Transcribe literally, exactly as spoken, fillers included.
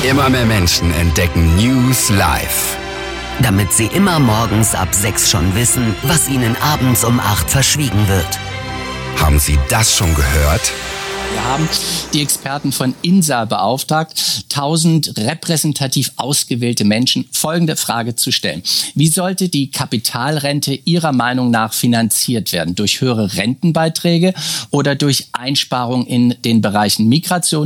Immer mehr Menschen entdecken News live. Damit sie immer morgens ab sechs schon wissen, was ihnen abends um acht verschwiegen wird. Haben Sie das schon gehört? Wir haben die Experten von INSA beauftragt, tausend repräsentativ ausgewählte Menschen folgende Frage zu stellen. Wie sollte die Kapitalrente Ihrer Meinung nach finanziert werden? Durch höhere Rentenbeiträge oder durch Einsparungen in den Bereichen Migration,